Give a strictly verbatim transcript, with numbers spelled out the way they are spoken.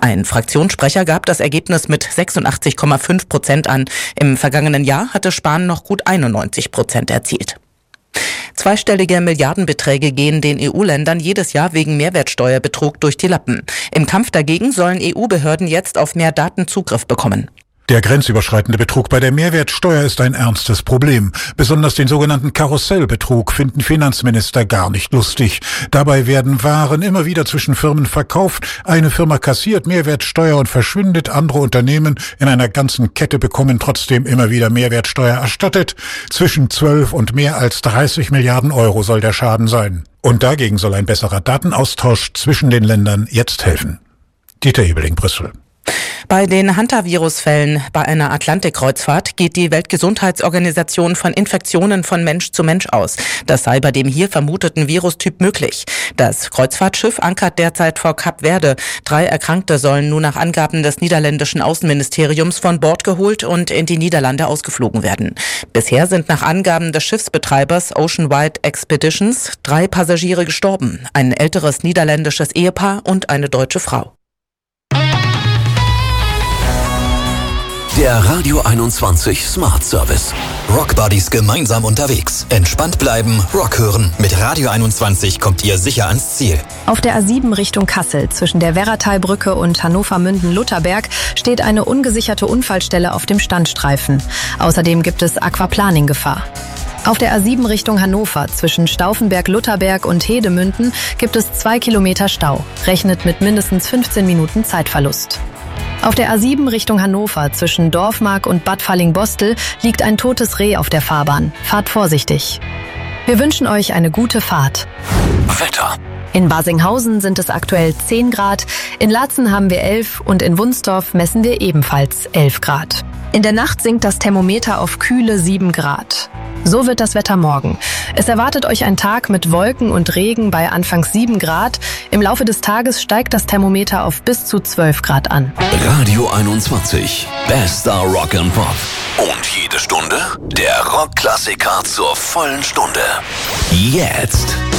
Ein Fraktionssprecher gab das Ergebnis mit sechsundachtzig Komma fünf Prozent an. Im vergangenen Jahr hatte Spahn noch gut einundneunzig Prozent erzielt. Zweistellige Milliardenbeträge gehen den E U-Ländern jedes Jahr wegen Mehrwertsteuerbetrug durch die Lappen. Im Kampf dagegen sollen E U-Behörden jetzt auf mehr Daten Zugriff bekommen. Der grenzüberschreitende Betrug bei der Mehrwertsteuer ist ein ernstes Problem. Besonders den sogenannten Karussellbetrug finden Finanzminister gar nicht lustig. Dabei werden Waren immer wieder zwischen Firmen verkauft. Eine Firma kassiert Mehrwertsteuer und verschwindet. Andere Unternehmen in einer ganzen Kette bekommen trotzdem immer wieder Mehrwertsteuer erstattet. Zwischen zwölf und mehr als dreißig Milliarden Euro soll der Schaden sein. Und dagegen soll ein besserer Datenaustausch zwischen den Ländern jetzt helfen. Dieter Ebeling, Brüssel. Bei den Hantavirus-Fällen bei einer Atlantikkreuzfahrt geht die Weltgesundheitsorganisation von Infektionen von Mensch zu Mensch aus. Das sei bei dem hier vermuteten Virustyp möglich. Das Kreuzfahrtschiff ankert derzeit vor Kap Verde. Drei Erkrankte sollen nun nach Angaben des niederländischen Außenministeriums von Bord geholt und in die Niederlande ausgeflogen werden. Bisher sind nach Angaben des Schiffsbetreibers Ocean Wide Expeditions drei Passagiere gestorben. Ein älteres niederländisches Ehepaar und eine deutsche Frau. Der Radio einundzwanzig Smart Service. Rock Buddies gemeinsam unterwegs. Entspannt bleiben, Rock hören. Mit Radio einundzwanzig kommt ihr sicher ans Ziel. Auf der A sieben Richtung Kassel zwischen der Werratalbrücke und Hannover-Münden-Lutherberg steht eine ungesicherte Unfallstelle auf dem Standstreifen. Außerdem gibt es Aquaplaning-Gefahr. Auf der A sieben Richtung Hannover zwischen Stauffenberg-Lutherberg und Hedemünden gibt es zwei Kilometer Stau. Rechnet mit mindestens fünfzehn Minuten Zeitverlust. Auf der A sieben Richtung Hannover zwischen Dorfmark und Bad Falling-Bostel liegt ein totes Reh auf der Fahrbahn. Fahrt vorsichtig. Wir wünschen euch eine gute Fahrt. Wetter. In Barsinghausen sind es aktuell zehn Grad, in Laatzen haben wir elf und in Wunstorf messen wir ebenfalls elf Grad. In der Nacht sinkt das Thermometer auf kühle sieben Grad. So wird das Wetter morgen. Es erwartet euch ein Tag mit Wolken und Regen bei anfangs sieben Grad. Im Laufe des Tages steigt das Thermometer auf bis zu zwölf Grad an. Radio einundzwanzig. Bester Rock and Pop. Und jede Stunde der Rockklassiker zur vollen Stunde. Jetzt.